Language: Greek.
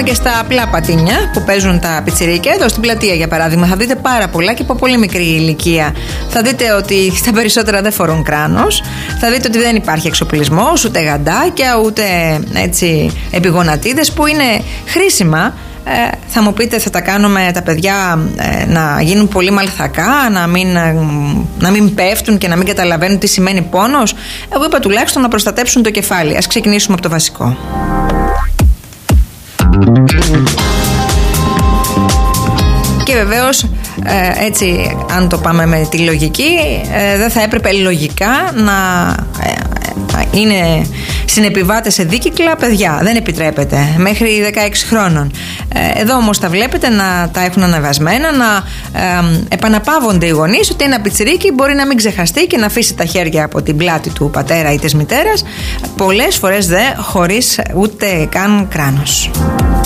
και στα απλά πατίνια που παίζουν τα πιτσιρίκια. Εδώ στην πλατεία, για παράδειγμα, θα δείτε πάρα πολλά και από πολύ μικρή ηλικία. Θα δείτε ότι στα περισσότερα δεν φορούν κράνος. Θα δείτε ότι δεν υπάρχει εξοπλισμός, ούτε γαντάκια, ούτε έτσι επιγονατίδες που είναι χρήσιμα. Θα μου πείτε, θα τα κάνουμε τα παιδιά να γίνουν πολύ μαλθακά, να μην πέφτουν και να μην καταλαβαίνουν τι σημαίνει πόνος? Εγώ είπα τουλάχιστον να προστατέψουν το κεφάλι. Ας ξεκινήσουμε από το βασικό. Και βεβαίως, έτσι, αν το πάμε με τη λογική, δεν θα έπρεπε λογικά να είναι συνεπιβάτες σε δίκυκλα παιδιά. Δεν επιτρέπεται μέχρι 16 χρόνων. Εδώ όμως τα βλέπετε να τα έχουν αναβασμένα, να επαναπαύονται οι γονείς ότι ένα πιτσιρίκι μπορεί να μην ξεχαστεί και να αφήσει τα χέρια από την πλάτη του πατέρα ή της μητέρας, πολλές φορές χωρίς ούτε καν κράνος.